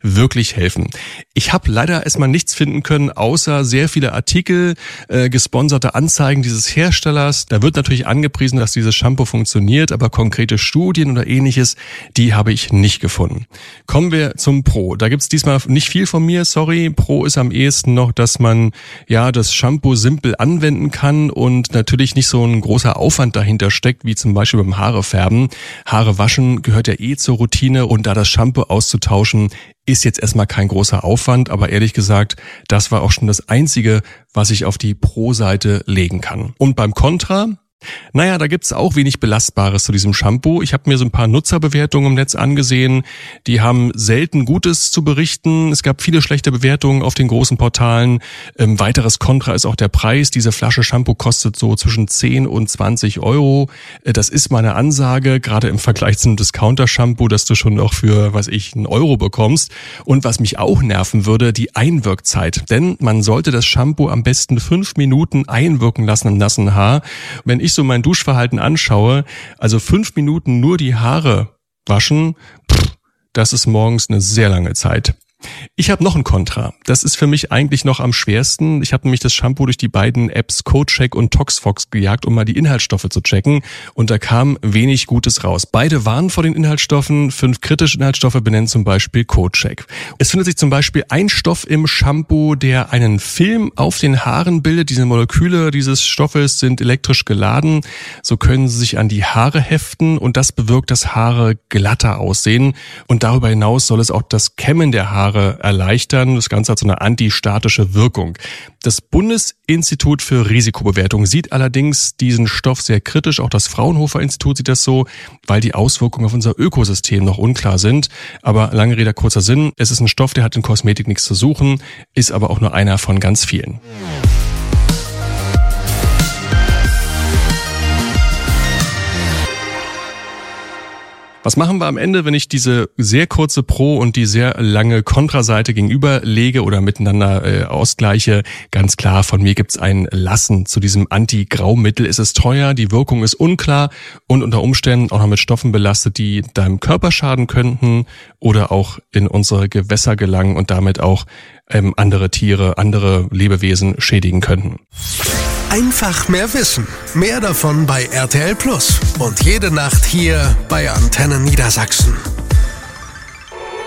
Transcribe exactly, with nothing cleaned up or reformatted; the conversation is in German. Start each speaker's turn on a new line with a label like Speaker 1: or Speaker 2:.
Speaker 1: wirklich helfen. Ich habe leider erstmal nichts finden können, außer sehr viele Artikel, äh, gesponserte Anzeigen dieses Herstellers. Da wird natürlich angepriesen, dass dieses Shampoo funktioniert, aber konkrete Studien oder ähnliches, die habe ich nicht gefunden. Kommen wir zum Pro. Da gibt's diesmal nicht viel von mir, sorry. Pro ist am ehesten noch, dass man ja das Shampoo simpel anwenden kann und natürlich nicht so ein großer Aufwand dahinter steckt, wie zum Beispiel beim Haarefärben. Haare waschen gehört ja eh zur Routine und da das Shampoo auszutauschen, ist jetzt erstmal kein großer Aufwand, aber ehrlich gesagt, das war auch schon das Einzige, was ich auf die Pro-Seite legen kann. Und beim Contra? Naja, da gibt's auch wenig Belastbares zu diesem Shampoo. Ich habe mir so ein paar Nutzerbewertungen im Netz angesehen. Die haben selten Gutes zu berichten. Es gab viele schlechte Bewertungen auf den großen Portalen. Ähm, weiteres Kontra ist auch der Preis. Diese Flasche Shampoo kostet so zwischen zehn und zwanzig Euro. Äh, das ist meine Ansage, gerade im Vergleich zum Discounter-Shampoo, das du schon noch für, weiß ich, einen Euro bekommst. Und was mich auch nerven würde, die Einwirkzeit. Denn man sollte das Shampoo am besten fünf Minuten einwirken lassen im nassen Haar. Wenn ich so mein Duschverhalten anschaue, also fünf Minuten nur die Haare waschen, pff, das ist morgens eine sehr lange Zeit. Ich habe noch ein Kontra. Das ist für mich eigentlich noch am schwersten. Ich habe nämlich das Shampoo durch die beiden Apps CodeCheck und ToxFox gejagt, um mal die Inhaltsstoffe zu checken. Und da kam wenig Gutes raus. Beide warnen vor den Inhaltsstoffen. Fünf kritische Inhaltsstoffe benennen zum Beispiel CodeCheck. Es findet sich zum Beispiel ein Stoff im Shampoo, der einen Film auf den Haaren bildet. Diese Moleküle dieses Stoffes sind elektrisch geladen. So können sie sich an die Haare heften und das bewirkt, dass Haare glatter aussehen. Und darüber hinaus soll es auch das Kämmen der Haare erleichtern. Das Ganze hat so eine antistatische Wirkung. Das Bundesinstitut für Risikobewertung sieht allerdings diesen Stoff sehr kritisch. Auch das Fraunhofer Institut sieht das so, weil die Auswirkungen auf unser Ökosystem noch unklar sind. Aber lange Rede, kurzer Sinn. Es ist ein Stoff, der hat in Kosmetik nichts zu suchen, ist aber auch nur einer von ganz vielen. Was machen wir am Ende, wenn ich diese sehr kurze Pro- und die sehr lange Kontraseite gegenüberlege oder miteinander äh, ausgleiche? Ganz klar, von mir gibt's ein Lassen zu diesem Anti-Graumittel. Es ist teuer, die Wirkung ist unklar und unter Umständen auch noch mit Stoffen belastet, die deinem Körper schaden könnten oder auch in unsere Gewässer gelangen und damit auch ähm, andere Tiere, andere Lebewesen schädigen könnten.
Speaker 2: Einfach mehr Wissen. Mehr davon bei R T L Plus. Und jede Nacht hier bei Antenne Niedersachsen.